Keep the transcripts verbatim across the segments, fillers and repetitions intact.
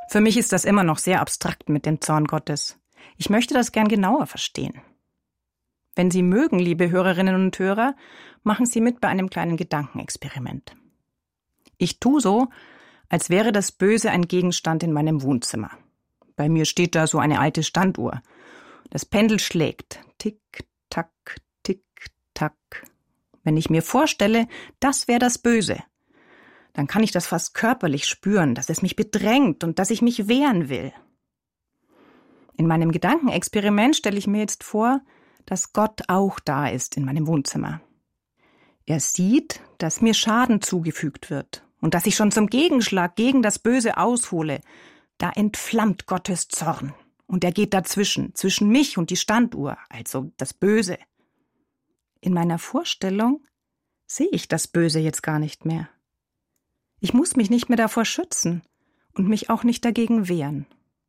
Für mich ist das immer noch sehr abstrakt mit dem Zorn Gottes. Ich möchte das gern genauer verstehen. Wenn Sie mögen, liebe Hörerinnen und Hörer, machen Sie mit bei einem kleinen Gedankenexperiment. Ich tue so, als wäre das Böse ein Gegenstand in meinem Wohnzimmer. Bei mir steht da so eine alte Standuhr. Das Pendel schlägt. Tick, tack, tick, tack. Wenn ich mir vorstelle, das wäre das Böse, dann kann ich das fast körperlich spüren, dass es mich bedrängt und dass ich mich wehren will. In meinem Gedankenexperiment stelle ich mir jetzt vor, dass Gott auch da ist in meinem Wohnzimmer. Er sieht, dass mir Schaden zugefügt wird und dass ich schon zum Gegenschlag gegen das Böse aushole. Da entflammt Gottes Zorn und er geht dazwischen, zwischen mich und die Standuhr, also das Böse. In meiner Vorstellung sehe ich das Böse jetzt gar nicht mehr. Ich muss mich nicht mehr davor schützen und mich auch nicht dagegen wehren.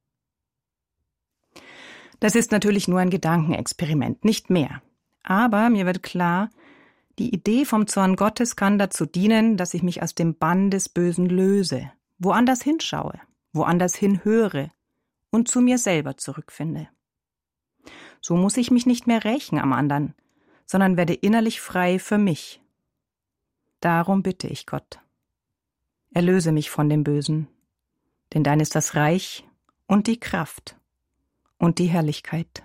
Das ist natürlich nur ein Gedankenexperiment, nicht mehr. Aber mir wird klar, die Idee vom Zorn Gottes kann dazu dienen, dass ich mich aus dem Bann des Bösen löse, woanders hinschaue, woanders hinhöre und zu mir selber zurückfinde. So muss ich mich nicht mehr rächen am anderen, sondern werde innerlich frei für mich. Darum bitte ich Gott. Erlöse mich von dem Bösen, denn dein ist das Reich und die Kraft und die Herrlichkeit.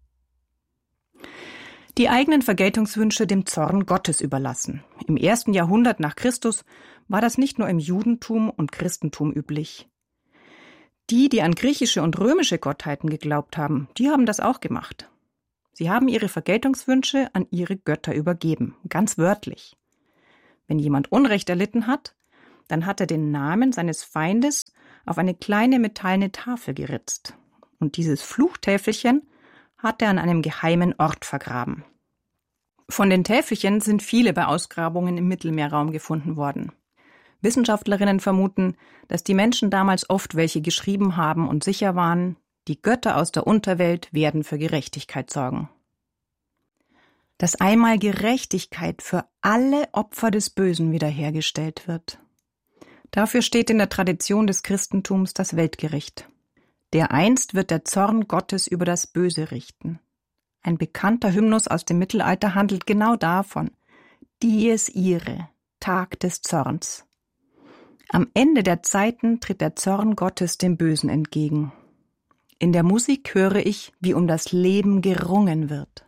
Die eigenen Vergeltungswünsche dem Zorn Gottes überlassen. Im ersten Jahrhundert nach Christus war das nicht nur im Judentum und Christentum üblich. Die, die an griechische und römische Gottheiten geglaubt haben, die haben das auch gemacht. Sie haben ihre Vergeltungswünsche an ihre Götter übergeben, ganz wörtlich. Wenn jemand Unrecht erlitten hat, dann hat er den Namen seines Feindes auf eine kleine metallene Tafel geritzt. Und dieses Fluchtäfelchen hat er an einem geheimen Ort vergraben. Von den Täfelchen sind viele bei Ausgrabungen im Mittelmeerraum gefunden worden. Wissenschaftlerinnen vermuten, dass die Menschen damals oft welche geschrieben haben und sicher waren, die Götter aus der Unterwelt werden für Gerechtigkeit sorgen. Dass einmal Gerechtigkeit für alle Opfer des Bösen wiederhergestellt wird. Dafür steht in der Tradition des Christentums das Weltgericht. Dereinst wird der Zorn Gottes über das Böse richten. Ein bekannter Hymnus aus dem Mittelalter handelt genau davon. Dies irae, Tag des Zorns. Am Ende der Zeiten tritt der Zorn Gottes dem Bösen entgegen. In der Musik höre ich, wie um das Leben gerungen wird.